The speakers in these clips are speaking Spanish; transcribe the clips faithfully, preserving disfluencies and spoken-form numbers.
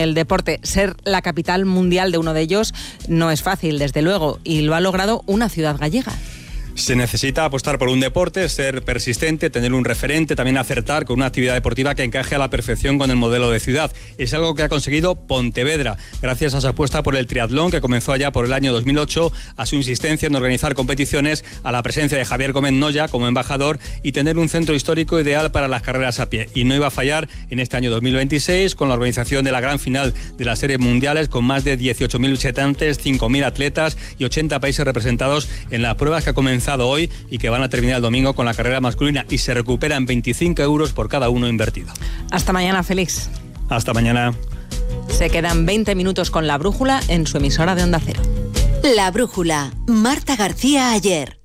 el deporte. Ser la capital mundial de uno de ellos no es fácil, desde luego, y lo ha logrado una ciudad gallega. Se necesita apostar por un deporte, ser persistente, tener un referente, también acertar con una actividad deportiva que encaje a la perfección con el modelo de ciudad. Es algo que ha conseguido Pontevedra, gracias a su apuesta por el triatlón, que comenzó allá por el año dos mil ocho, a su insistencia en organizar competiciones, a la presencia de Javier Gómez Noya como embajador y tener un centro histórico ideal para las carreras a pie. Y no iba a fallar en este año dos mil veintiséis, con la organización de la gran final de las series mundiales, con más de dieciocho mil visitantes, cinco mil atletas y ochenta países representados en las pruebas que ha comenzado hoy y que van a terminar el domingo con la carrera masculina, y se recuperan veinticinco euros por cada uno invertido. Hasta mañana, Félix. Hasta mañana. Se quedan veinte minutos con La Brújula en su emisora de Onda Cero. La Brújula, Marta García Ayer.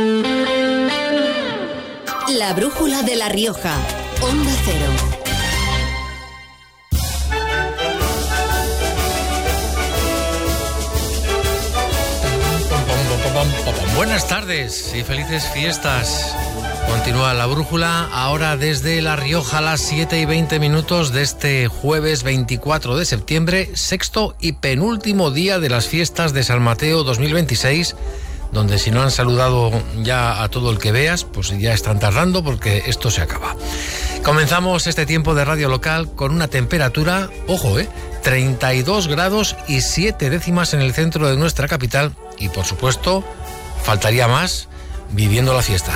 La Brújula de La Rioja, Onda Cero. Buenas tardes y felices fiestas. Continúa La Brújula, ahora desde La Rioja a las siete y veinte minutos de este jueves veinticuatro de septiembre, sexto y penúltimo día de las fiestas de San Mateo dos mil veintiséis, donde si no han saludado ya a todo el que veas, pues ya están tardando porque esto se acaba. Comenzamos este tiempo de radio local con una temperatura, ojo, eh, treinta y dos grados y siete décimas en el centro de nuestra capital y, por supuesto, faltaría más viviendo la fiesta.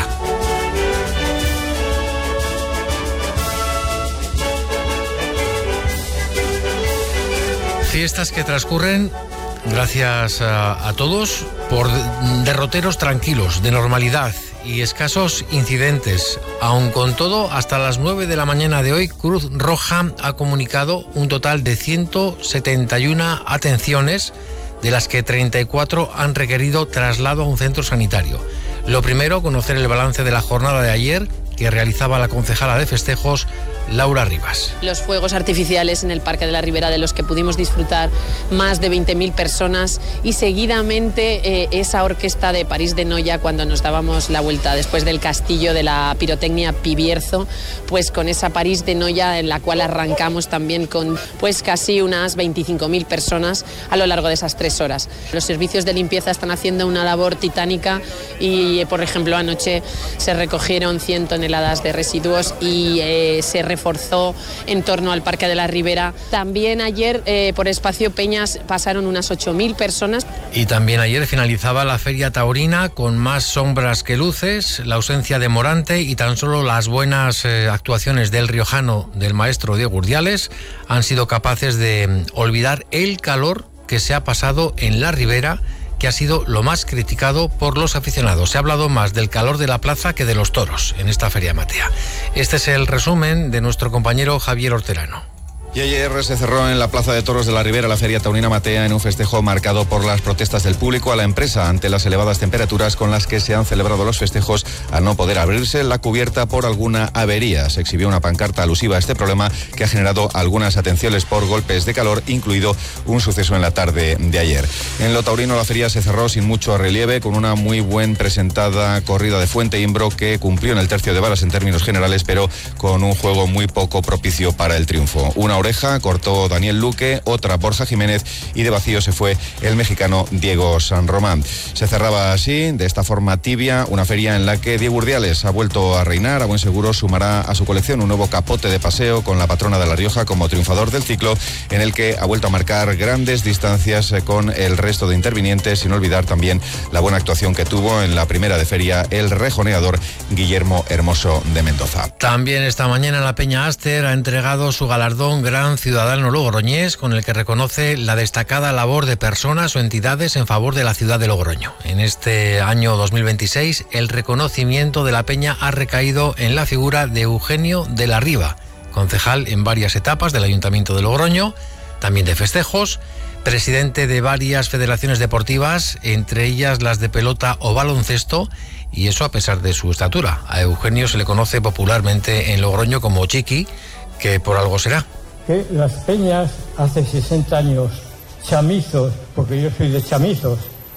Fiestas que transcurren, gracias a, a todos, por derroteros tranquilos, de normalidad y escasos incidentes. Aun con todo, hasta las nueve de la mañana de hoy, Cruz Roja ha comunicado un total de ciento setenta y una atenciones, de las que treinta y cuatro han requerido traslado a un centro sanitario. Lo primero, conocer el balance de la jornada de ayer, que realizaba la concejala de festejos, Laura Rivas. Los fuegos artificiales en el Parque de la Ribera, de los que pudimos disfrutar más de veinte mil personas, y seguidamente eh, esa orquesta de París de Noia, cuando nos dábamos la vuelta después del castillo de la pirotecnia Pibierzo, pues con esa París de Noia en la cual arrancamos también con pues casi unas veinticinco mil personas a lo largo de esas tres horas. Los servicios de limpieza están haciendo una labor titánica y, por ejemplo, anoche se recogieron cien toneladas de residuos y eh, se reforzó en torno al Parque de la Ribera. También ayer eh, por Espacio Peñas pasaron unas ocho mil personas. Y también ayer finalizaba la Feria Taurina con más sombras que luces, la ausencia de Morante y tan solo las buenas eh, actuaciones del riojano, del maestro Diego Urdiales, han sido capaces de olvidar el calor que se ha pasado en la Ribera, que ha sido lo más criticado por los aficionados. Se ha hablado más del calor de la plaza que de los toros en esta Feria Matea. Este es el resumen de nuestro compañero Javier Hortelano. Y ayer se cerró en la Plaza de Toros de la Ribera la Feria Taurina Matea en un festejo marcado por las protestas del público a la empresa ante las elevadas temperaturas con las que se han celebrado los festejos, al no poder abrirse la cubierta por alguna avería. Se exhibió una pancarta alusiva a este problema que ha generado algunas atenciones por golpes de calor, incluido un suceso en la tarde de ayer. En lo taurino, la feria se cerró sin mucho relieve, con una muy buen presentada corrida de Fuente Imbro que cumplió en el tercio de balas en términos generales, pero con un juego muy poco propicio para el triunfo. Una oreja cortó Daniel Luque, otra Borja Jiménez, y de vacío se fue el mexicano Diego San Román. Se cerraba así, de esta forma tibia, una feria en la que Diego Urdiales ha vuelto a reinar. A buen seguro sumará a su colección un nuevo capote de paseo con la patrona de La Rioja como triunfador del ciclo, en el que ha vuelto a marcar grandes distancias con el resto de intervinientes, sin olvidar también la buena actuación que tuvo en la primera de feria el rejoneador Guillermo Hermoso de Mendoza. También esta mañana la Peña Aster ha entregado su galardón Gran Ciudadano Logroñés, con el que reconoce la destacada labor de personas o entidades en favor de la ciudad de Logroño. En este año dos mil veintiséis, el reconocimiento de la Peña ha recaído en la figura de Eugenio de la Riva, concejal en varias etapas del Ayuntamiento de Logroño, también de festejos, presidente de varias federaciones deportivas, entre ellas las de pelota o baloncesto, y eso a pesar de su estatura. A Eugenio se le conoce popularmente en Logroño como Chiqui, que por algo será. Que las peñas hace sesenta años, chamizos, porque yo soy de chamizos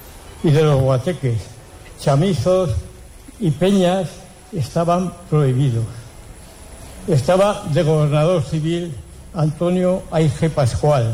y de los guateques, chamizos y peñas estaban prohibidos. Estaba de gobernador civil Antonio Aige Pascual.